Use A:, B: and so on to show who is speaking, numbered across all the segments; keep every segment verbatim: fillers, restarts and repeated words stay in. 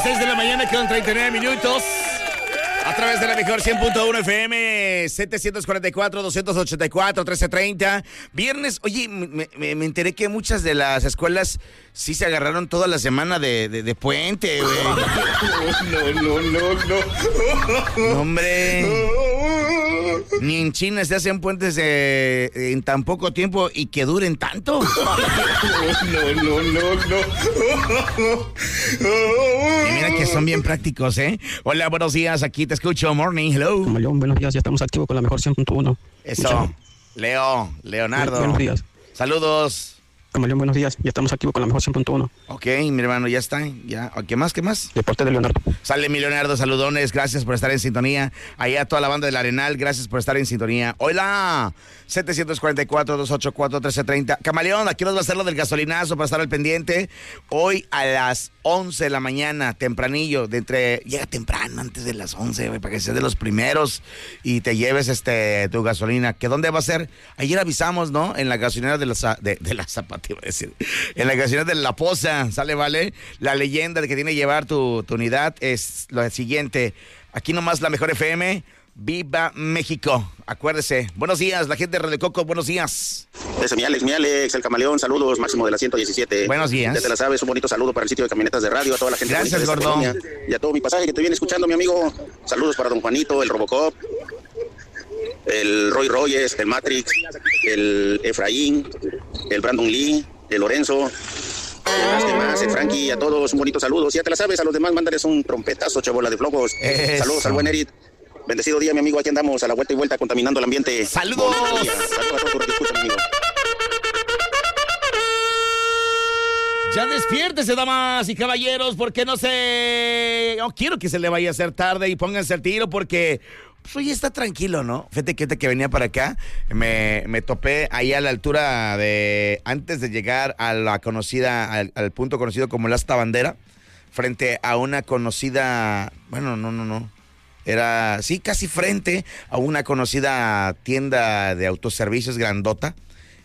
A: las seis de la mañana, quedan treinta y nueve minutos. A través de la mejor cien punto uno F M, setecientos cuarenta y cuatro, doscientos ochenta y cuatro, trece treinta. Viernes, oye, me, me, me enteré que muchas de las escuelas sí se agarraron toda la semana de, de, de puente, güey.
B: No, no, no, no.
A: No, hombre. Ni en China se hacen puentes eh, en tan poco tiempo y que duren tanto.
B: No, no, no, no.
A: Y mira que son bien prácticos, ¿eh? Hola, buenos días, aquí te escucho. Morning, hello.
C: Camaleón, buenos días, ya estamos activos con la mejor cien punto uno.
A: Eso. Leo, Leonardo.
C: Buenos días.
A: Saludos.
C: Camaleón, buenos días, ya estamos activos con la mejor cien punto uno.
A: Ok, mi hermano, ya está. Ya. ¿Qué más? ¿Qué más?
C: Deporte de Leonardo.
A: Sale mi Leonardo, saludones, gracias por estar en sintonía. Allá a toda la banda del Arenal, gracias por estar en sintonía. Hola, setecientos cuarenta y cuatro, doscientos ochenta y cuatro, trece treinta. Camaleón, aquí nos va a hacer lo del gasolinazo para estar al pendiente. Hoy a las once de la mañana, tempranillo, de entre... Llega temprano, antes de las once, güey, para que seas de los primeros y te lleves este tu gasolina. ¿Que dónde va a ser? Ayer avisamos, ¿no? En la gasolinera de la, de, de la Zapata, iba a decir. En la gasolinera de La Poza, ¿sale, vale? La leyenda de que tiene que llevar tu, tu unidad es lo siguiente. Aquí nomás la mejor F M. ¡Viva México! Acuérdese. Buenos días, la gente de Radio Coco, buenos días.
D: Ese mi Alex, mi Alex, el Camaleón, saludos, Máximo de la ciento diecisiete.
A: Buenos días.
D: Ya te la sabes, un bonito saludo para el sitio de camionetas de radio, a toda la gente.
A: Gracias, gordo.
D: Y a todo mi pasaje que te viene escuchando, mi amigo. Saludos para don Juanito, el Robocop, el Roy Royes, el Matrix, el Efraín, el Brandon Lee, el Lorenzo. Más demás, el Frankie, a todos un bonito saludo. Si ya te la sabes, a los demás mándales un trompetazo, chabola de flojos.
A: Eso.
D: Saludos al buen Erit. Bendecido día, mi amigo. Aquí andamos a la vuelta y vuelta contaminando el ambiente.
A: ¡Saludos!
D: Saludos a todos los que escuchan, amigo.
A: Ya despiértese, damas y caballeros, porque no sé... No quiero que se le vaya a hacer tarde y pónganse al tiro porque... Pues hoy está tranquilo, ¿no? Fíjate que, que venía para acá, me, me topé ahí a la altura de... Antes de llegar a la conocida, al, al punto conocido como la Asta Bandera, frente a una conocida... Bueno, no, no, no. Era, sí, casi frente a una conocida tienda de autoservicios grandota.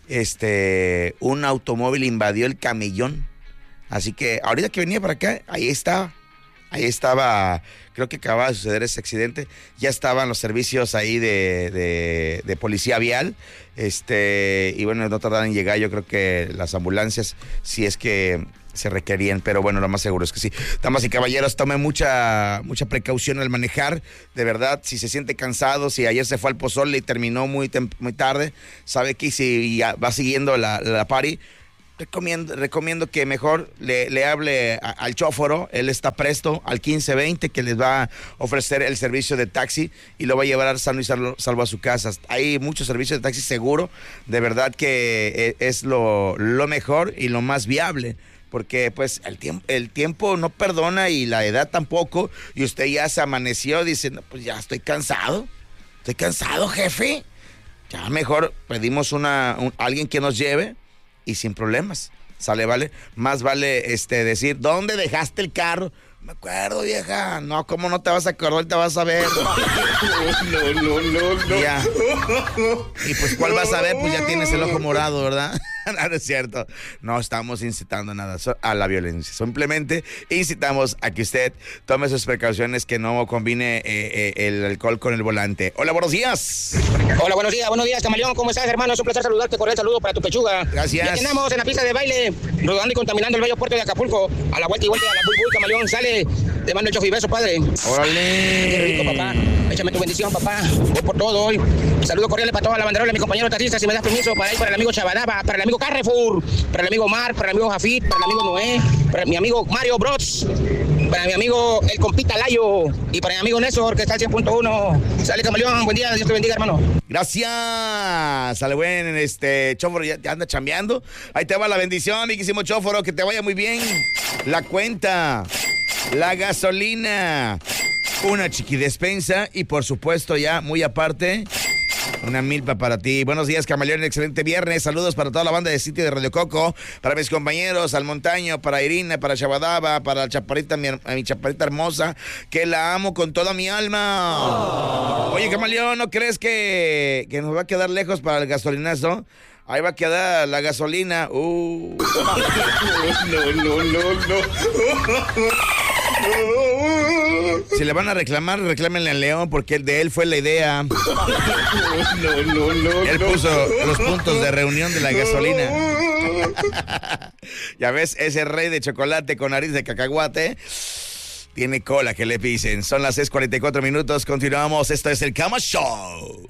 A: Este, un automóvil invadió el camellón. Así que ahorita que venía para acá, ahí estaba. Ahí estaba, creo que acababa de suceder ese accidente. Ya estaban los servicios ahí de, de, de policía vial. Este, y bueno, no tardaron en llegar, yo creo que las ambulancias, si es que se requerían, pero bueno, lo más seguro es que sí. Damas y caballeros, tomen mucha, mucha precaución al manejar. De verdad, si se siente cansado, si ayer se fue al pozole y terminó muy, tem- muy tarde, sabe que si va siguiendo la, la party, Recomiendo, recomiendo que mejor le, le hable a, al chóforo, él está presto al quince veinte que les va a ofrecer el servicio de taxi y lo va a llevar sano y salvo, salvo a su casa. Hay muchos servicios de taxi seguro, de verdad que es lo, lo mejor y lo más viable, porque pues el tiempo, el tiempo no perdona y la edad tampoco, y usted ya se amaneció, dice, no, pues ya estoy cansado, estoy cansado, jefe, ya mejor pedimos una, un, alguien que nos lleve y sin problemas, ¿sale, vale? Más vale este decir, ¿dónde dejaste el carro? Me acuerdo, vieja. No, ¿cómo no te vas a acordar? Te vas a ver.
B: No, no, no, no.
A: Ya. Y pues, ¿cuál vas a ver? Pues ya tienes el ojo morado, ¿verdad? No, no es cierto. No estamos incitando nada a la violencia. Simplemente incitamos a que usted tome sus precauciones, que no combine eh, eh, el alcohol con el volante. Hola, buenos días.
E: Hola, buenos días, buenos días, Camaleón. ¿Cómo estás, hermano? Es un placer saludarte. Cordial saludo para tu pechuga.
A: Gracias.
E: Ya andamos en la pista de baile, rodando y contaminando el bello puerto de Acapulco. A la vuelta y vuelta, a la bull bull, Camaleón. Sale, te mando el chofi beso, padre.
A: Órale.
E: Qué rico, papá. Échame tu bendición, papá. Voy por todo hoy. Saludo cordial para toda la banderola, mi compañero taxista, si me das permiso, para ir para el amigo Chabadaba, para el amigo Carrefour, para el amigo Mar, para el amigo Jafit, para el amigo Noé, para mi amigo Mario Bros, para mi amigo el compita Layo y para mi amigo Néstor, que está al cien punto uno. Sale, Camaleón. Buen día. Dios te bendiga, hermano.
A: Gracias. Sale buen, este, chóforo, ya, ya anda chambeando. Ahí te va la bendición, mi quisimo chóforo, que te vaya muy bien. La cuenta, la gasolina, una chiquidespensa y por supuesto ya muy aparte, una milpa para ti. Buenos días, Camaleón, excelente viernes. Saludos para toda la banda de sitio de Radio Coco, para mis compañeros, al Montaño, para Irina, para Chabadaba, para la chaparrita, mi, mi chaparrita hermosa, que la amo con toda mi alma. Oh. Oye, Camaleón, ¿no crees que, que nos va a quedar lejos para el gasolinazo? Ahí va a quedar la gasolina. Uh.
B: No, no, no, no.
A: Si le van a reclamar, reclámenle al León porque de él fue la idea.
B: No, no, no.
A: Él puso los puntos de reunión de la gasolina. Ya ves, ese rey de chocolate con nariz de cacahuate tiene cola que le pisen. Son las seis cuarenta y cuatro minutos. Continuamos. Esto es el Cama Show.